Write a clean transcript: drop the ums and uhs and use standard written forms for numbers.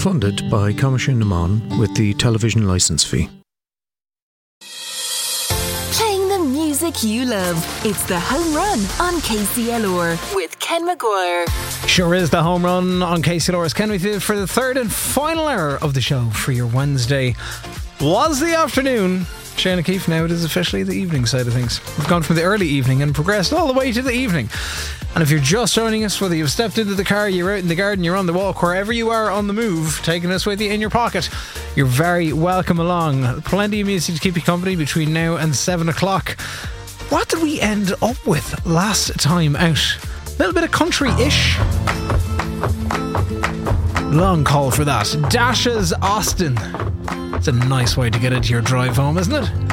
funded by Coimisiún na Mán with the television licence fee. Playing the music you love. It's The Home Run on KCLR with Ken Maguire. Sure is The Home Run on KCLR. It's Ken with you for the third and final hour of the show for your Wednesday. Was the afternoon. Shane O'Keefe, now it is officially the evening side of things. We've gone from the early evening and progressed all the way to the evening. And if you're just joining us, whether you've stepped into the car, you're out in the garden, you're on the walk, wherever you are on the move, taking us with you in your pocket, you're very welcome along. Plenty of music to keep you company between now and 7 o'clock. What did we end up with last time out? A little bit of country-ish. Long call for that. Dashes Austin. It's a nice way to get into your drive home, isn't it?